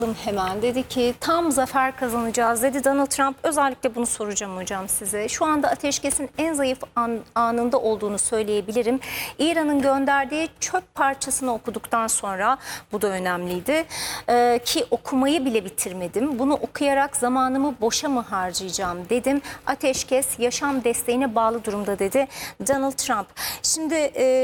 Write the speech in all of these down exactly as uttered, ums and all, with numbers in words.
Hemen dedi ki tam zafer kazanacağız dedi Donald Trump. Özellikle bunu soracağım hocam size. Şu anda ateşkesin en zayıf an, anında olduğunu söyleyebilirim. İran'ın gönderdiği çöp parçasını okuduktan sonra, bu da önemliydi, ee, ki okumayı bile bitirmedim. Bunu okuyarak zamanımı boşa mı harcayacağım dedim. Ateşkes yaşam desteğine bağlı durumda dedi Donald Trump. Şimdi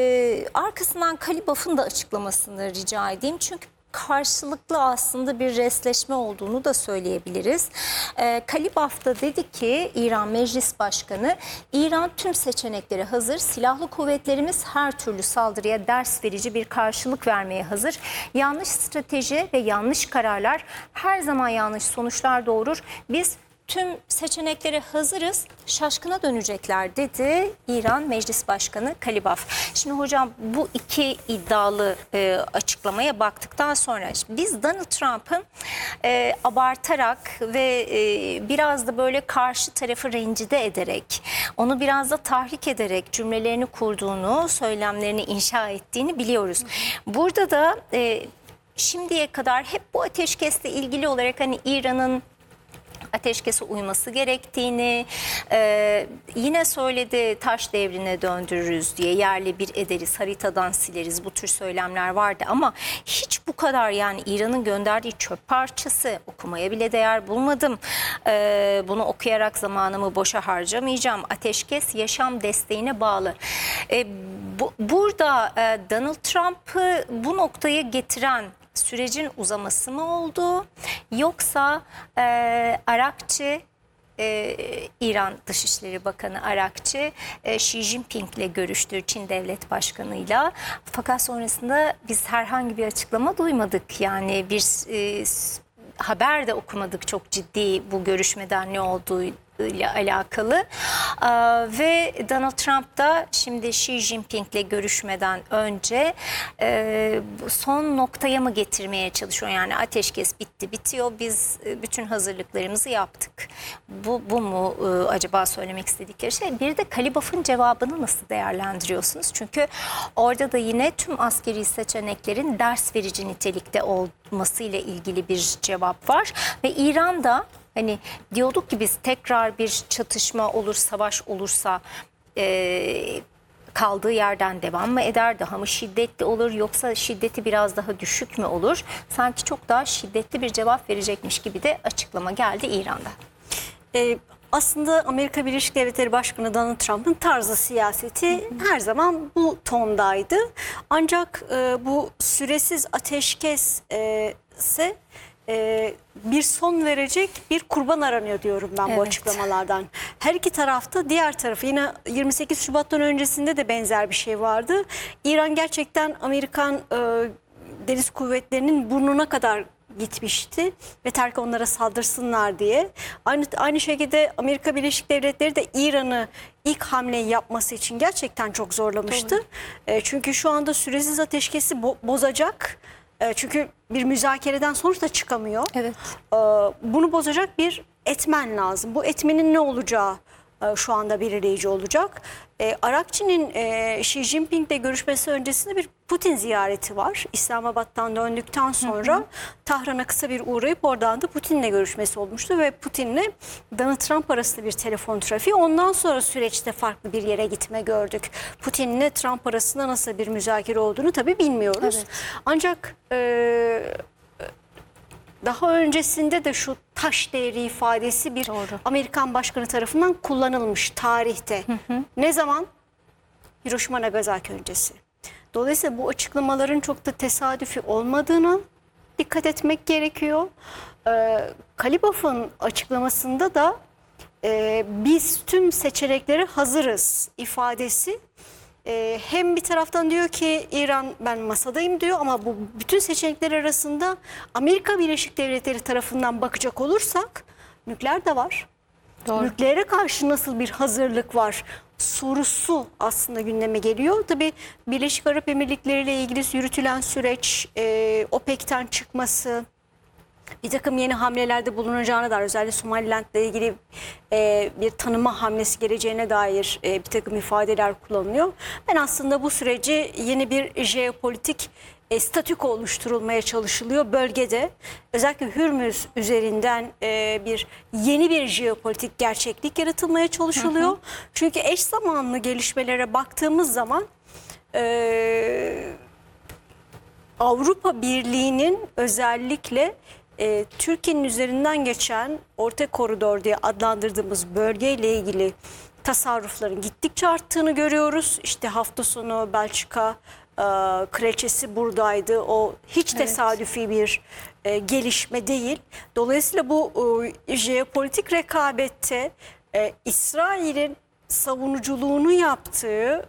e, arkasından Kalibaf'ın da açıklamasını rica edeyim. Çünkü karşılıklı aslında bir resleşme olduğunu da söyleyebiliriz. E, Kalibaf da dedi ki, İran Meclis Başkanı, İran tüm seçenekleri hazır, silahlı kuvvetlerimiz her türlü saldırıya ders verici bir karşılık vermeye hazır. Yanlış strateji ve yanlış kararlar her zaman yanlış sonuçlar doğurur. Biz tüm seçeneklere hazırız, şaşkına dönecekler dedi İran Meclis Başkanı Kalibaf. Şimdi hocam, bu iki iddialı e, açıklamaya baktıktan sonra biz Donald Trump'ın e, abartarak ve e, biraz da böyle karşı tarafı rencide ederek, onu biraz da tahrik ederek cümlelerini kurduğunu, söylemlerini inşa ettiğini biliyoruz. Burada da e, şimdiye kadar hep bu ateşkesle ilgili olarak hani İran'ın ateşkese uyması gerektiğini e, yine söyledi, taş devrine döndürürüz diye, yerle bir ederiz, haritadan sileriz, bu tür söylemler vardı ama hiç bu kadar, yani İran'ın gönderdiği çöp parçası okumaya bile değer bulmadım. E, bunu okuyarak zamanımı boşa harcamayacağım. Ateşkes yaşam desteğine bağlı. E, bu, burada e, Donald Trump'ı bu noktaya getiren sürecin uzaması mı oldu, yoksa e, Arakçı, e, İran Dışişleri Bakanı Arakçı e, Xi Jinping'le görüştü, Çin Devlet Başkanı'yla, fakat sonrasında biz herhangi bir açıklama duymadık. Yani bir e, haber de okumadık çok ciddi bu görüşmeden ne olduğu ile alakalı. Ee, ve Donald Trump da şimdi Xi Jinping'le görüşmeden önce e, son noktaya mı getirmeye çalışıyor? Yani ateşkes bitti, bitiyor. Biz e, bütün hazırlıklarımızı yaptık. Bu, bu mu e, acaba söylemek istedikleri şey? Bir de Kalibaf'ın cevabını nasıl değerlendiriyorsunuz? Çünkü orada da yine tüm askeri seçeneklerin ders verici nitelikte olmasıyla ilgili bir cevap var. Ve İran'da, hani diyorduk ki biz, tekrar bir çatışma olur, savaş olursa e, kaldığı yerden devam mı eder, daha mı şiddetli olur, yoksa şiddeti biraz daha düşük mü olur? Sanki çok daha şiddetli bir cevap verecekmiş gibi de açıklama geldi İran'da. Ee, aslında Amerika Birleşik Devletleri Başkanı Donald Trump'ın tarzı siyaseti hı hı. her zaman bu tondaydı. Ancak e, bu süresiz ateşkes e, ise Ee, bir son verecek bir kurban aranıyor diyorum ben, evet, bu açıklamalardan. Her iki tarafta diğer tarafı, yine yirmi sekiz Şubat'tan öncesinde de benzer bir şey vardı. İran gerçekten Amerikan e, deniz kuvvetlerinin burnuna kadar gitmişti ve terk onlara saldırsınlar diye. Aynı aynı şekilde Amerika Birleşik Devletleri de İran'ı ilk hamleyi yapması için gerçekten çok zorlamıştı. E, çünkü şu anda süresiz ateşkesi bo bozacak. Çünkü bir müzakereden sonuç da çıkamıyor. Evet. Bunu bozacak bir etmen lazım. Bu etmenin ne olacağı şu anda belirleyici olacak. Arakçı'nın Xi Jinping'le görüşmesi öncesinde bir Putin ziyareti var. İslamabad'dan döndükten sonra hı hı. Tahran'a kısa bir uğrayıp oradan da Putin'le görüşmesi olmuştu ve Putin'le Donald Trump arasında bir telefon trafiği. Ondan sonra süreçte farklı bir yere gitme gördük. Putin'le Trump arasında nasıl bir müzakere olduğunu tabii bilmiyoruz. Evet. Ancak e, daha öncesinde de şu taş devri ifadesi bir Doğru. Amerikan başkanı tarafından kullanılmış tarihte. Hı hı. Ne zaman? Hiroşima Nagasaki öncesi. Dolayısıyla bu açıklamaların çok da tesadüfi olmadığını dikkat etmek gerekiyor. Ee, Kalibaf'ın açıklamasında da e, biz tüm seçeneklere hazırız ifadesi. Ee, hem bir taraftan diyor ki İran, ben masadayım diyor, ama bu bütün seçenekler arasında Amerika Birleşik Devletleri tarafından bakacak olursak nükleer de var. Doğru. Nükleere karşı nasıl bir hazırlık var sorusu aslında gündeme geliyor. Tabii Birleşik Arap Emirlikleri ile ilgili yürütülen süreç, e, OPEC'ten çıkması, bir takım yeni hamlelerde bulunacağına dair, özellikle Somaliland ile ilgili e, bir tanıma hamlesi geleceğine dair e, bir takım ifadeler kullanılıyor. Ben aslında bu süreci yeni bir jeopolitik e, statüko oluşturulmaya çalışılıyor bölgede. Özellikle Hürmüz üzerinden e, bir yeni bir jeopolitik gerçeklik yaratılmaya çalışılıyor. Hı hı. Çünkü eş zamanlı gelişmelere baktığımız zaman e, Avrupa Birliği'nin özellikle e, Türkiye'nin üzerinden geçen Orta Koridor diye adlandırdığımız bölgeyle ilgili tasarrufların gittikçe arttığını görüyoruz. İşte hafta sonu Belçika e, kraliçesi buradaydı. O hiç evet. tesadüfi bir e, gelişme değil. Dolayısıyla bu e, jeopolitik rekabette e, İsrail'in savunuculuğunu yaptığı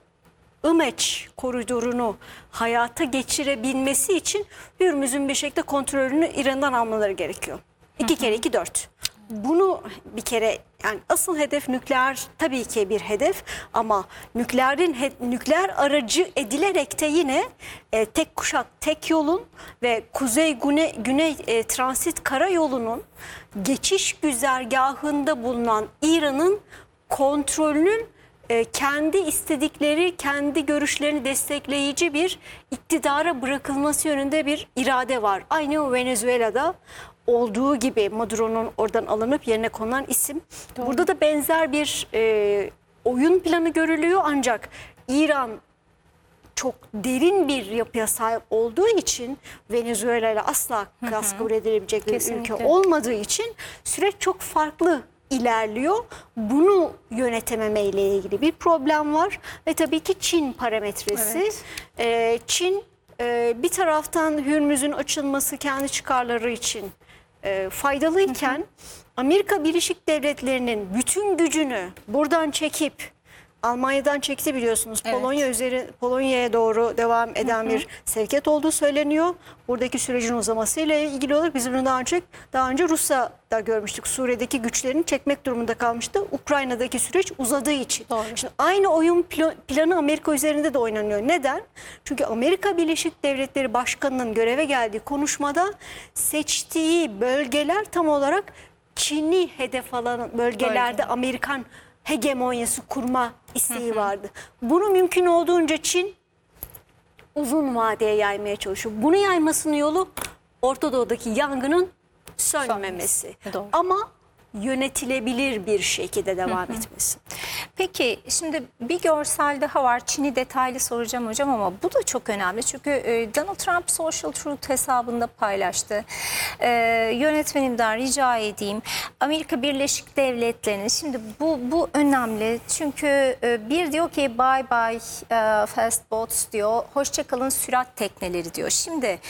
İmeç koridorunu hayata geçirebilmesi için Hürmüz'ün bir şekilde kontrolünü İran'dan almaları gerekiyor. İki kere iki dört. Bunu bir kere, yani asıl hedef nükleer tabii ki bir hedef, ama nükleerin nükleer aracı edilerek de yine e, tek kuşak tek yolun ve kuzey güney, güney e, transit karayolunun geçiş güzergahında bulunan İran'ın kontrolünün kendi istedikleri, kendi görüşlerini destekleyici bir iktidara bırakılması yönünde bir irade var. Aynı o Venezuela'da olduğu gibi Maduro'nun oradan alınıp yerine konulan isim. Doğru. Burada da benzer bir e, oyun planı görülüyor, ancak İran çok derin bir yapıya sahip olduğu için, Venezuela ile asla kıyas kabul edilebilecek bir ülke olmadığı için süreç çok farklı ilerliyor. Bunu yönetememe ile ilgili bir problem var ve tabii ki Çin parametresi. Evet. Ee, Çin e, bir taraftan Hürmüz'ün açılması kendi çıkarları için e, faydalıyken, hı hı. Amerika Birleşik Devletleri'nin bütün gücünü buradan çekip Almanya'dan çekti, biliyorsunuz. Evet. Polonya üzeri Polonya'ya doğru devam eden, hı hı. bir sevkiyat olduğu söyleniyor. Buradaki sürecin uzamasıyla ilgili olarak biz bunu daha önce daha önce Rusya'da görmüştük. Suriye'deki güçlerini çekmek durumunda kalmıştı. Ukrayna'daki süreç uzadığı için. Doğru. Şimdi aynı oyun planı Amerika üzerinde de oynanıyor. Neden? Çünkü Amerika Birleşik Devletleri Başkanı'nın göreve geldiği konuşmada seçtiği bölgeler tam olarak Çin'i hedef alan bölgelerde Öyle. Amerikan hegemonyası kurma isteği vardı. Bunu mümkün olduğunca Çin uzun vadeye yaymaya çalışıyor. Bunu yaymasının yolu Orta Doğu'daki yangının sönmemesi. Doğru. Ama yönetilebilir bir şekilde devam etmesi. Peki şimdi bir görsel daha var. Çin'i detaylı soracağım hocam, ama bu da çok önemli. Çünkü e, Donald Trump Social Truth hesabında paylaştı. E, yönetmenimden rica edeyim. Amerika Birleşik Devletleri'nin, şimdi bu bu önemli. Çünkü e, bir diyor ki bye bye e, fast boats diyor. Hoşçakalın sürat tekneleri diyor. Şimdi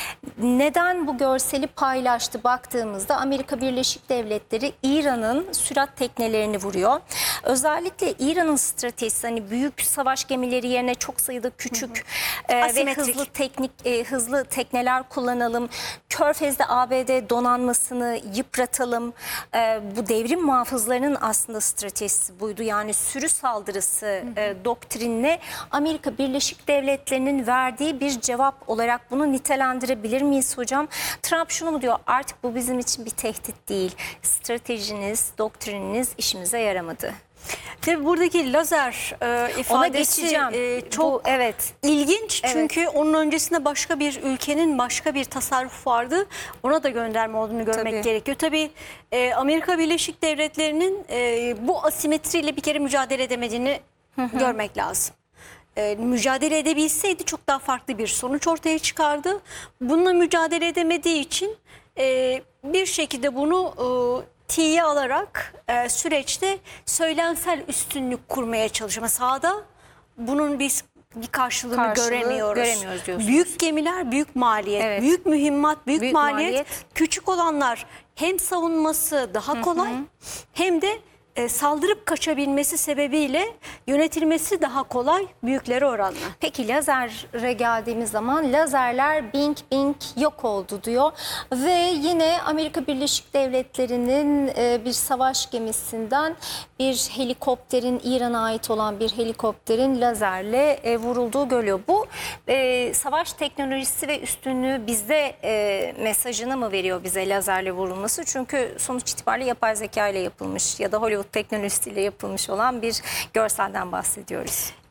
neden bu görseli paylaştı baktığımızda, Amerika Birleşik Devletleri İran'ın sürat teknelerini vuruyor. Özellikle İran'ın stratejisi, hani büyük savaş gemileri yerine çok sayıda küçük hı hı. E, ve hızlı teknik e, hızlı tekneler kullanalım. Körfez'de A B D donanmasını yıpratalım. E, bu devrim muhafızlarının aslında stratejisi buydu. Yani sürü saldırısı hı hı. E, doktrinine Amerika Birleşik Devletleri'nin verdiği bir cevap olarak bunu nitelendirebilir miyiz hocam? Trump şunu mu diyor? Artık bu bizim için bir tehdit değil. Stratejiniz, doktrininiz işimize yaramadı. Tabii buradaki lazer e, ifadesi e, çok Bu, evet ilginç, çünkü evet. onun öncesinde başka bir ülkenin başka bir tasarruf vardı. Ona da gönderme olduğunu görmek Tabii. gerekiyor. Tabii e, Amerika Birleşik Devletleri'nin e, bu asimetriyle bir kere mücadele edemediğini hı hı. görmek lazım. E, mücadele edebilseydi çok daha farklı bir sonuç ortaya çıkardı. Bununla mücadele edemediği için e, bir şekilde bunu e, tiye alarak e, süreçte söylemsel üstünlük kurmaya çalışıyor. Sahada bunun biz bir karşılığını Karşılığı göremiyoruz. göremiyoruz diyorsunuz. Büyük gemiler, büyük maliyet, evet. büyük mühimmat, büyük, büyük maliyet. maliyet. Küçük olanlar hem savunması daha kolay, hı hı. hem de e, saldırıp kaçabilmesi sebebiyle yönetilmesi daha kolay büyüklere oranla. Peki lazere geldiğimiz zaman lazerler bing bing yok oldu diyor ve yine Amerika Birleşik Devletleri'nin e, bir savaş gemisinden bir helikopterin, İran'a ait olan bir helikopterin lazerle e, vurulduğu görülüyor. Bu e, savaş teknolojisi ve üstünlüğü bizde e, mesajını mı veriyor bize lazerle vurulması? Çünkü sonuç itibariyle yapay zeka ile yapılmış ya da Hollywood teknolojisiyle yapılmış olan bir görselden bahsediyoruz.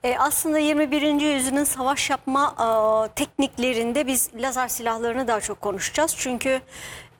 E, aslında yirmi birinci yüzyılın savaş yapma e, tekniklerinde biz lazer silahlarını daha çok konuşacağız. Çünkü